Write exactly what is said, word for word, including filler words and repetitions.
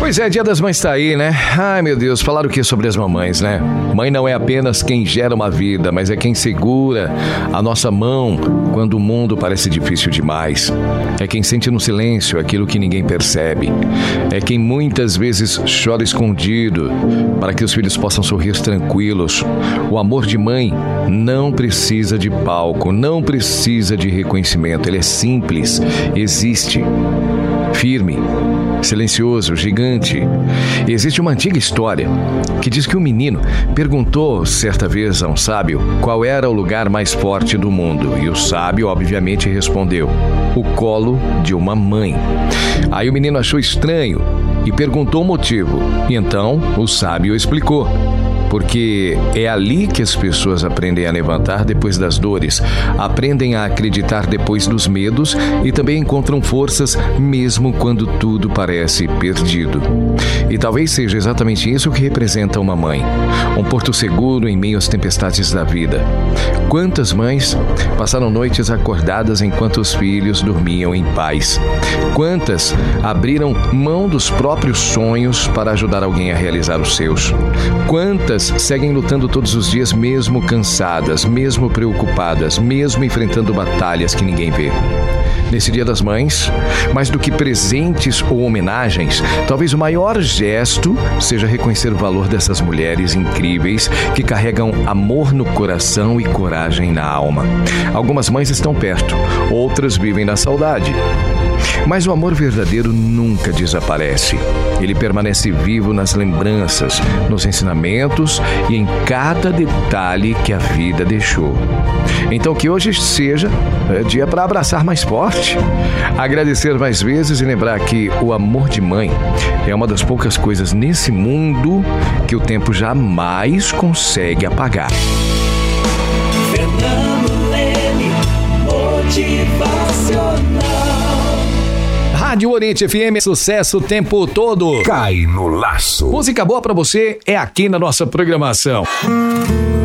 Pois é, Dia das Mães tá aí, né? Ai, meu Deus, falar o que sobre as mamães, né? Mãe não é apenas quem gera uma vida, mas é quem segura a nossa mão quando o mundo parece difícil demais. É quem sente no silêncio aquilo que ninguém percebe. É quem muitas vezes chora escondido para que os filhos possam sorrir tranquilos. O amor de mãe não precisa de palco, não precisa de reconhecimento. Ele é simples, existe, firme, silencioso, gigante. Existe uma antiga história que diz que um menino perguntou certa vez a um sábio qual era o lugar mais forte do mundo. E o sábio, obviamente, respondeu: o colo de uma mãe. Aí o menino achou estranho e perguntou o motivo. E então o sábio explicou: porque é ali que as pessoas aprendem a levantar depois das dores, aprendem a acreditar depois dos medos e também encontram forças mesmo quando tudo parece perdido. E talvez seja exatamente isso que representa uma mãe, um porto seguro em meio às tempestades da vida. Quantas mães passaram noites acordadas enquanto os filhos dormiam em paz? Quantas abriram mão dos próprios sonhos para ajudar alguém a realizar os seus? Quantas seguem lutando todos os dias, mesmo cansadas, mesmo preocupadas, mesmo enfrentando batalhas que ninguém vê? Nesse Dia das Mães, mais do que presentes ou homenagens, talvez o maior gesto seja reconhecer o valor dessas mulheres incríveis que carregam amor no coração e coragem na alma. Algumas mães estão perto, outras vivem na saudade. Mas o amor verdadeiro nunca desaparece. Ele permanece vivo nas lembranças, nos ensinamentos e em cada detalhe que a vida deixou. Então que hoje seja é, dia para abraçar mais forte, agradecer mais vezes e lembrar que o amor de mãe é uma das poucas coisas nesse mundo que o tempo jamais consegue apagar. Fernando Leme, motivacional. Rádio Oriente F M, sucesso o tempo todo. Cai no laço. Música boa pra você é aqui na nossa programação.